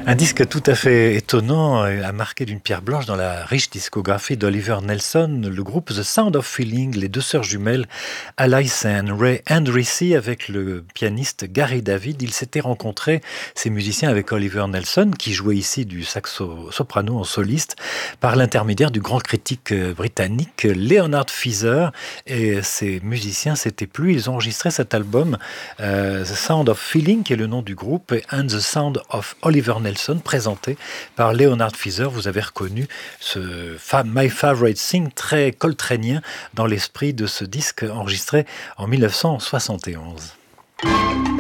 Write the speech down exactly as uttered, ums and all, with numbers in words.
Un disque tout à fait étonnant et a marqué d'une pierre blanche dans la riche discographie d'Oliver Nelson, le groupe The Sound of Feeling, les deux sœurs jumelles Alice et Ray Andrissy avec le pianiste Gary David. Ils s'étaient rencontrés, ces musiciens, avec Oliver Nelson, qui jouait ici du saxo soprano en soliste, par l'intermédiaire du grand critique britannique Leonard Feather. Et ces musiciens s'étaient plu, ils ont enregistré cet album euh, The Sound of Feeling, qui est le nom du groupe, et And the Sound of Oliver Nelson, présenté par Leonard Feather. Vous avez reconnu ce My Favorite Thing très coltranien dans l'esprit de ce disque enregistré en mille neuf cent soixante et onze.